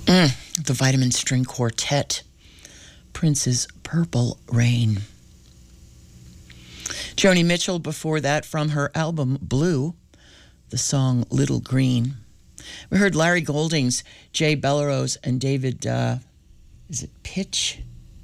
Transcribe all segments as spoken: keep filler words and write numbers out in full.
Mm, the Vitamin String Quartet, Prince's Purple Rain. Joni Mitchell before that from her album Blue, the song Little Green. We heard Larry Golding's Jay Bellerose and David, uh, is it Pitch?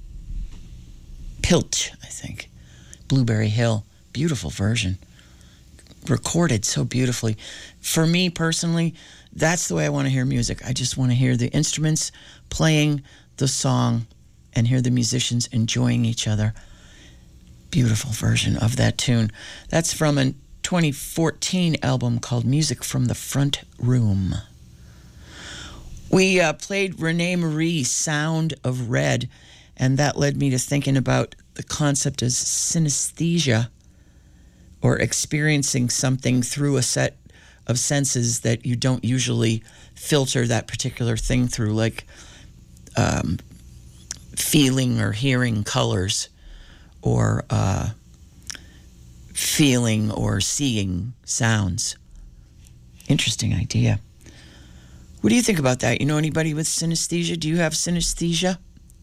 Pilch, I think. Blueberry Hill. Beautiful version. Recorded so beautifully. For me personally, that's the way I want to hear music. I just want to hear the instruments playing the song and hear the musicians enjoying each other. Beautiful version of that tune. That's from a twenty fourteen album called Music from the Front Room. We uh, played Renee Marie, Sound of Red, and that led me to thinking about the concept of synesthesia, or experiencing something through a set of senses that you don't usually filter that particular thing through, like um, feeling or hearing colors, or uh, feeling or seeing sounds. Interesting idea. What do you think about that? You know anybody with synesthesia? Do you have synesthesia?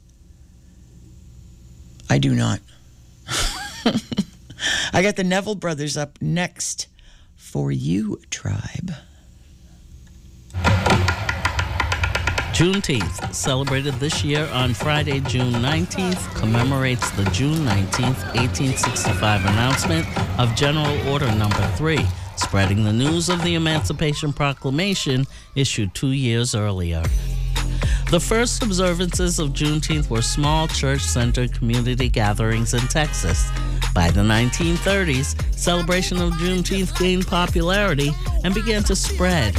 I do not. I got the Neville Brothers up next for you, Tribe. Juneteenth, celebrated this year on Friday, June nineteenth, commemorates the June nineteenth, eighteen sixty-five announcement of General Order Number three, spreading the news of the Emancipation Proclamation issued two years earlier. The first observances of Juneteenth were small church-centered community gatherings in Texas. By the nineteen thirties, celebration of Juneteenth gained popularity and began to spread.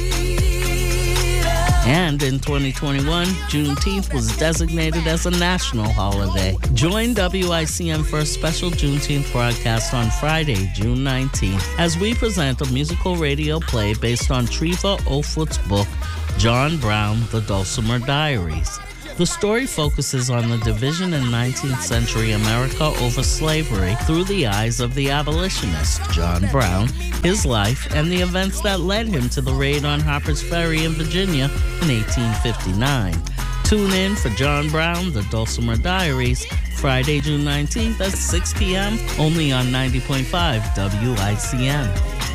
And in twenty twenty-one, Juneteenth was designated as a national holiday. Join W I C M for a special Juneteenth broadcast on Friday, June nineteenth, as we present a musical radio play based on Treva Ofut's book, John Brown, The Dulcimer Diaries. The story focuses on the division in nineteenth century America over slavery through the eyes of the abolitionist, John Brown, his life, and the events that led him to the raid on Harper's Ferry in Virginia in eighteen fifty-nine. Tune in for John Brown, The Dulcimer Diaries, Friday, June nineteenth at six p.m., only on ninety point five W I C M.